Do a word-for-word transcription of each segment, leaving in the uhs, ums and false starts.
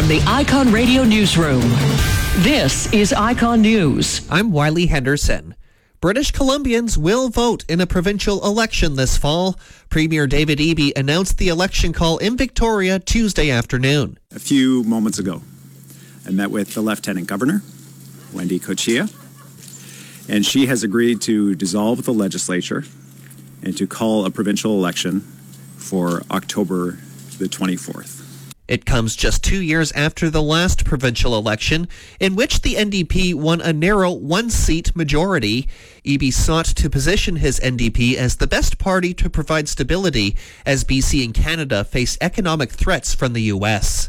From the Icon Radio Newsroom, this is Icon News. I'm Wiley Henderson. British Columbians will vote in a provincial election this fall. Premier David Eby announced the election call in Victoria Tuesday afternoon. A few moments ago, I met with the Lieutenant Governor, Wendy Cochia, and she has agreed to dissolve the legislature and to call a provincial election for October the twenty-fourth. It comes just two years after the last provincial election, in which the N D P won a narrow one-seat majority. Eby sought to position his N D P as the best party to provide stability as B C and Canada face economic threats from the U S.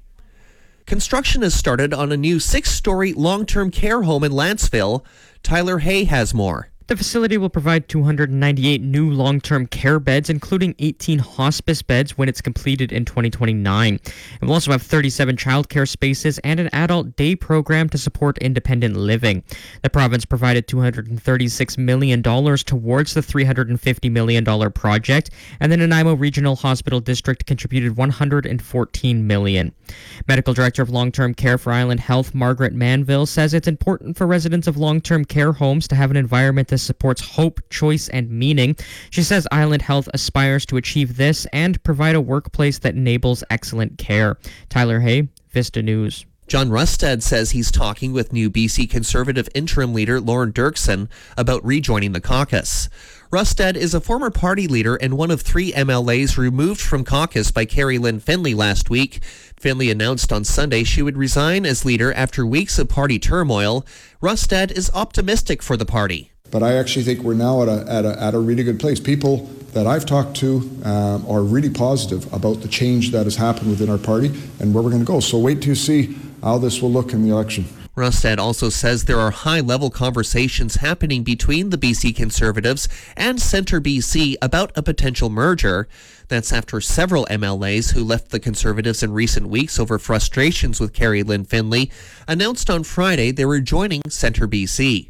Construction has started on a new six-story long-term care home in Lantzville. Tyler Hay has more. The facility will provide two hundred ninety-eight new long-term care beds, including eighteen hospice beds when it's completed in twenty twenty-nine. It will also have thirty-seven childcare spaces and an adult day program to support independent living. The province provided two hundred thirty-six million dollars towards the three hundred fifty million dollars project, and the Nanaimo Regional Hospital District contributed one hundred fourteen million dollars. Medical Director of Long-Term Care for Island Health, Margaret Manville, says it's important for residents of long-term care homes to have an environment that supports hope, choice, and meaning. She says Island Health aspires to achieve this and provide a workplace that enables excellent care. Tyler Hay, Vista News. John Rustad says he's talking with new B C Conservative interim leader Lauren Dirksen about rejoining the caucus. Rustad is a former party leader and one of three M L As removed from caucus by Carrie Lynn Finley last week. Finley announced on Sunday she would resign as leader after weeks of party turmoil. Rustad is optimistic for the party. But I actually think we're now at a, at a, at a really good place. People that I've talked to um, are really positive about the change that has happened within our party and where we're going to go. So wait to see how this will look in the election. Rustad also says there are high-level conversations happening between the B C Conservatives and Centre B C about a potential merger. That's after several M L As who left the Conservatives in recent weeks over frustrations with Carrie Lynn Finley announced on Friday they were joining Centre B C.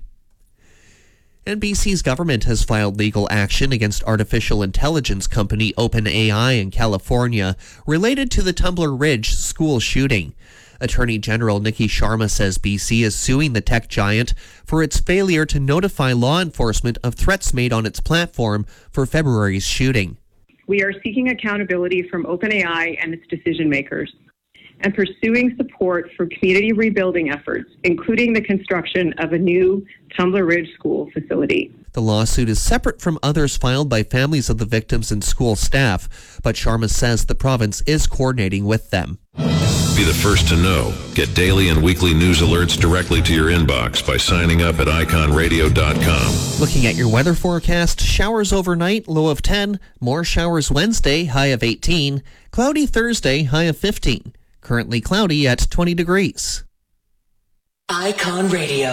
And B C's government has filed legal action against artificial intelligence company OpenAI in California related to the Tumbler Ridge school shooting. Attorney General Nikki Sharma says B C is suing the tech giant for its failure to notify law enforcement of threats made on its platform for February's shooting. We are seeking accountability from OpenAI and its decision makers and pursuing support for community rebuilding efforts, including the construction of a new Tumbler Ridge school facility. The lawsuit is separate from others filed by families of the victims and school staff, but Sharma says the province is coordinating with them. Be the first to know. Get daily and weekly news alerts directly to your inbox by signing up at icon radio dot com. Looking at your weather forecast, showers overnight, low of ten. More showers Wednesday, high of eighteen. Cloudy Thursday, high of fifteen. Currently cloudy at twenty degrees. Icon Radio.